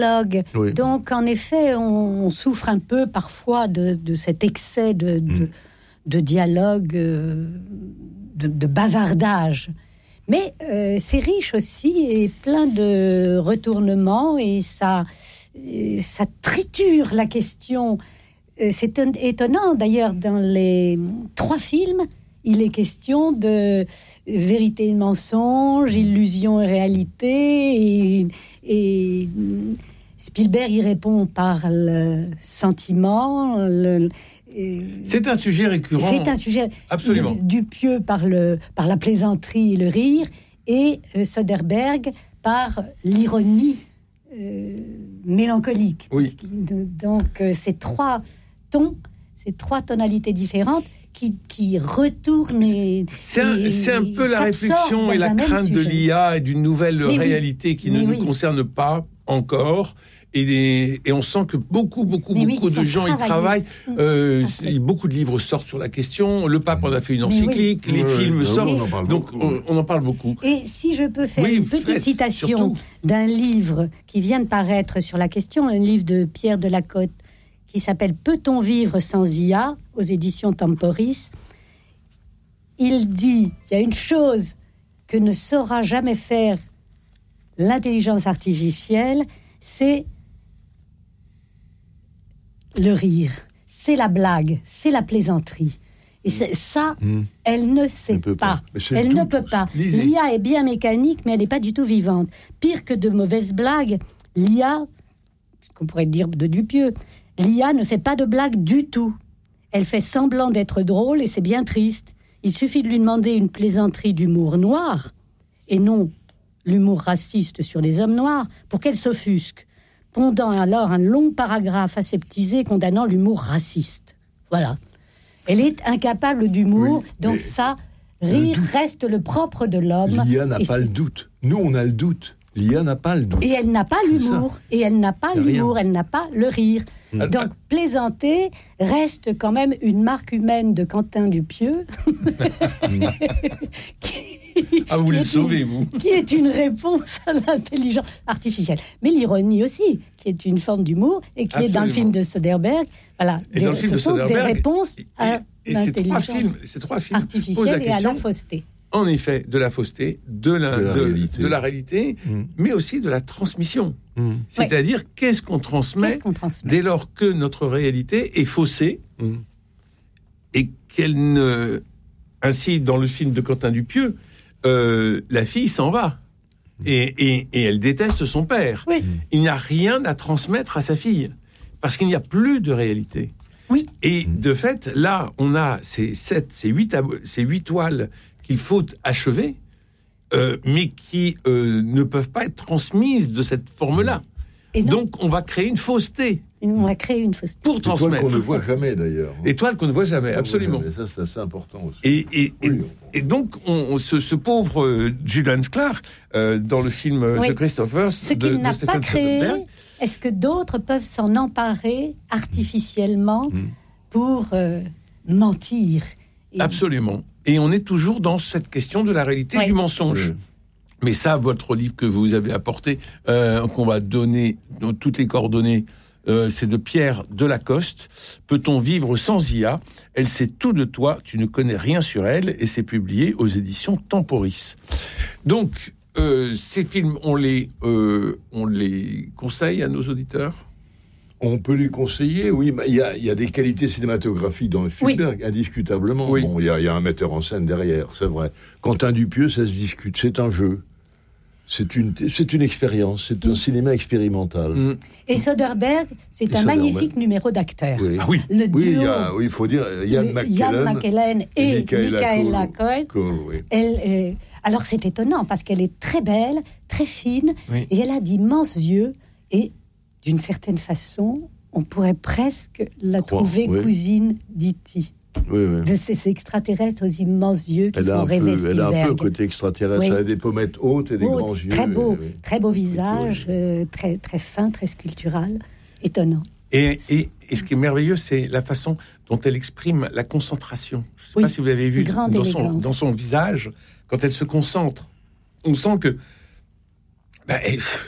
Oui. Donc, en effet, on souffre un peu parfois de cet excès de dialogue, de bavardage. Mais c'est riche aussi et plein de retournements et ça triture la question. C'est étonnant d'ailleurs, dans les 3 films, il est question de vérité et mensonge, illusion et réalité, et Spielberg y répond par le sentiment. C'est un sujet récurrent. C'est un sujet absolument. Dupieux par la plaisanterie et le rire, et Soderbergh par l'ironie mélancolique. Oui. Donc ces 3 tons, ces 3 tonalités différentes qui retournent c'est un peu la réflexion et la crainte de l'IA et d'une nouvelle réalité qui ne nous concerne pas encore. Et on sent que beaucoup de gens y travaillent. Beaucoup de livres sortent sur la question. Le pape en a fait une encyclique. Les films sortent. Donc on en parle beaucoup. Et si je peux faire une petite citation d'un livre qui vient de paraître sur la question, un livre de Pierre Delacote qui s'appelle « Peut-on vivre sans IA ?» aux éditions Temporis. Il dit qu'il y a une chose que ne saura jamais faire l'intelligence artificielle, c'est le rire, c'est la blague, c'est la plaisanterie. Et ça, elle ne sait pas. Elle ne peut pas. L'IA est bien mécanique, mais elle n'est pas du tout vivante. Pire que de mauvaises blagues, l'IA, ce qu'on pourrait dire de Dupieux, l'IA ne fait pas de blagues du tout. Elle fait semblant d'être drôle et c'est bien triste. Il suffit de lui demander une plaisanterie d'humour noir, et non l'humour raciste sur les hommes noirs, pour qu'elle s'offusque, pondant alors un long paragraphe aseptisé condamnant l'humour raciste. Voilà. Elle est incapable d'humour, donc ça, rire reste le propre de l'homme. L'IA n'a pas le doute. Nous, on a le doute. L'IA n'a pas le doute. Et elle n'a pas l'humour. Et elle n'a pas l'humour. Elle n'a pas le rire. Donc, plaisanter reste quand même une marque humaine de Quentin Dupieux. Vous les sauvez, vous. Qui est une réponse à l'intelligence artificielle. Mais l'ironie aussi, qui est une forme d'humour, et qui est dans le film de Soderbergh. Voilà, ce sont des réponses à l'intelligence artificielle et à la fausseté. En effet, de la fausseté, de la réalité, mais aussi de la transmission. C'est-à-dire, qu'est-ce qu'on transmet dès lors que notre réalité est faussée et qu'elle ne... Ainsi, dans le film de Quentin Dupieux, la fille s'en va et elle déteste son père. Il n'y a rien à transmettre à sa fille parce qu'il n'y a plus de réalité. Et de fait, là, on a ces 8 toiles qu'il faut achever, mais qui ne peuvent pas être transmises de cette forme-là. Donc, on va créer une fausseté. On va créer une fausseté. Pour transmettre. Étoile qu'on ne voit jamais, d'ailleurs. Étoile qu'on ne voit jamais, absolument. Et ça, c'est assez important aussi. Et donc, ce pauvre Julian Clark, dans le film The Christophers, ce qu'il n'a pas créé, est-ce que d'autres peuvent s'en emparer artificiellement pour mentir Absolument. Et on est toujours dans cette question de la réalité du mensonge. Mais ça, votre livre que vous avez apporté, qu'on va donner dans toutes les coordonnées, c'est de Pierre Delacoste. Peut-on vivre sans IA ? Elle sait tout de toi, tu ne connais rien sur elle, et c'est publié aux éditions Temporis. Donc, ces films, on les conseille à nos auditeurs ? On peut les conseiller, oui. Il y a des qualités cinématographiques dans le film, indiscutablement. Bon, il y a un metteur en scène derrière, c'est vrai. Quentin Dupieux, ça se discute, c'est un jeu. C'est une expérience, c'est un cinéma expérimental. Et Soderbergh, c'est un magnifique numéro d'acteurs. Le duo, il faut dire, Ian McKellen et Michaela Coel. Alors c'est étonnant, parce qu'elle est très belle, très fine, et elle a d'immenses yeux, et d'une certaine façon, on pourrait presque la trouver cousine d'E.T. De ces extraterrestres aux immenses yeux qui font rêver Spielberg. Elle a un peu côté extraterrestre, elle a des pommettes hautes et des grands yeux. Très beau visage, très, très fin, très sculptural, étonnant. Et ce qui est merveilleux, c'est la façon dont elle exprime la concentration. Je ne sais pas si vous l'avez vu dans son visage, quand elle se concentre. On sent que...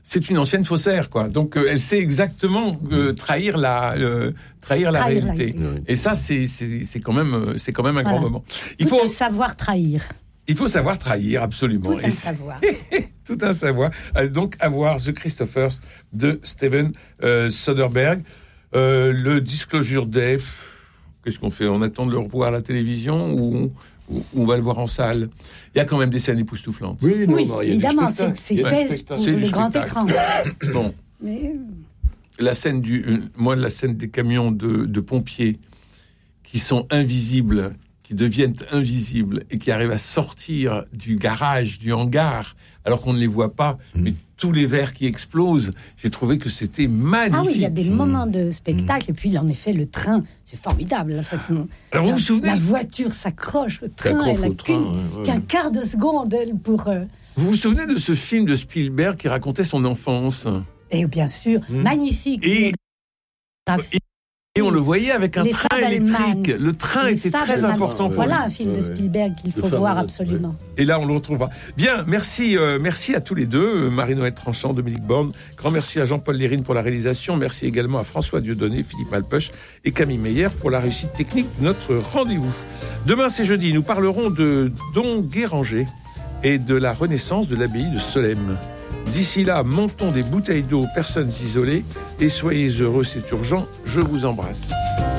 c'est une ancienne faussaire, quoi. Donc, elle sait exactement trahir la réalité. Et ça, c'est quand même un grand moment. Il faut savoir trahir. Il faut savoir trahir, absolument. Tout un savoir. Tout un savoir. Donc, à voir The Christophers de Steven Soderbergh. Le Disclosure Day, qu'est-ce qu'on fait? On attend de le revoir à la télévision ou on va le voir en salle? Il y a quand même des scènes époustouflantes. Oui, évidemment, c'est fait pour le grand écran. Bon. Mais... La scène des camions de pompiers qui sont invisibles, qui deviennent invisibles et qui arrivent à sortir du garage, du hangar, alors qu'on ne les voit pas, mais tous les verres qui explosent, j'ai trouvé que c'était magnifique. Ah oui, il y a des moments de spectacle, et puis en effet, le train, c'est formidable. La façon, alors vous vous souvenez, la voiture s'accroche, le train, elle a qu'un quart de seconde pour... Vous vous souvenez de ce film de Spielberg qui racontait son enfance? Et bien sûr, magnifique. Et on le voyait avec un train électrique. Le train était très important pour lui. Voilà un film de Spielberg qu'il faut voir absolument. Et là, on le retrouvera. Bien, merci à tous les deux, Marie-Noël Tranchant, Dominique Borne. Grand merci à Jean-Paul Lérine pour la réalisation. Merci également à François Dieudonné, Philippe Malpeuch et Camille Meyer pour la réussite technique de notre rendez-vous. Demain, c'est jeudi. Nous parlerons de Don Guéranger et de la renaissance de l'abbaye de Solesmes. D'ici là, montons des bouteilles d'eau aux personnes isolées et soyez heureux, c'est urgent. Je vous embrasse.